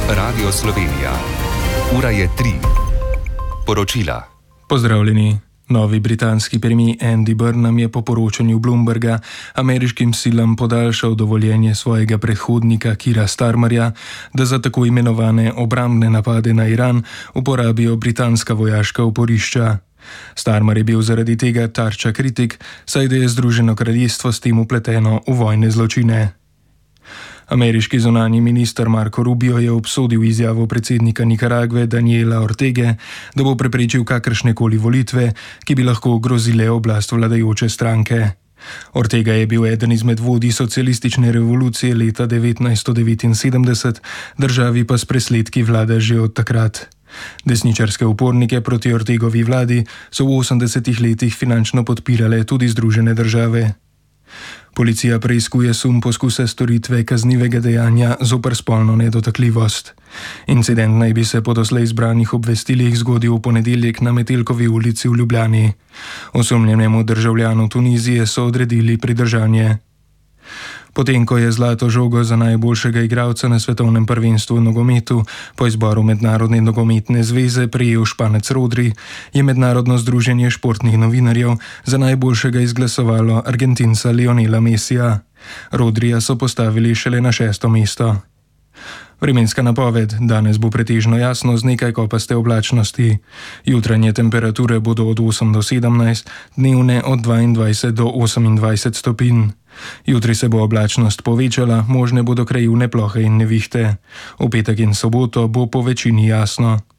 Radio Slovenija. Ura je 3. Poročila. Pozdravljeni. Novi britanski premijer Andy Burnham je po poročanju Bloomberga ameriškim silam podaljšal dovoljenje svojega predhodnika Keira Starmerja, da za tako imenovane obrambne napade na Iran uporabijo britanska vojaška oporišča. Starmer je bil zaradi tega tarča kritik, saj da je Združeno kraljestvo s tem vpleteno v vojne zločine. Ameriški zunanji minister Marco Rubio je obsodil izjavo predsednika Nikaragve Daniela Ortege, da bo preprečil kakršnekoli volitve, ki bi lahko ogrozile oblast vladajoče stranke. Ortega je bil eden izmed vodij socialistične revolucije leta 1979, državi pa s presledki vlada že od takrat. Desničarske upornike proti Ortegovi vladi so v 80. letih finančno podpirale tudi Združene države. Policija preiskuje sum poskusa storitve kaznivega dejanja zoper spolno nedotakljivost. Incident naj bi se po doslej zbranih obvestilih zgodil v ponedeljek na Metelkovi ulici v Ljubljani. Osumljenemu državljanu Tunizije so odredili pridržanje. Potem, ko je zlato žogo za najboljšega igralca na svetovnem prvenstvu v nogometu po izboru Mednarodne nogometne zveze prejel Španec Rodri, je Mednarodno združenje športnih novinarjev za najboljšega izglasovalo Argentinca Lionela Messija. Rodrija so postavili šele na 6. mesto. Vremenska napoved: danes bo pretežno jasno z nekaj kopaste oblačnosti. Jutranje temperature bodo od 8 do 17, dnevne od 22 do 28 stopinj. Jutri se bo oblačnost povečala, možne bodo krajevne plohe in nevihte. V petek in soboto bo po večini jasno.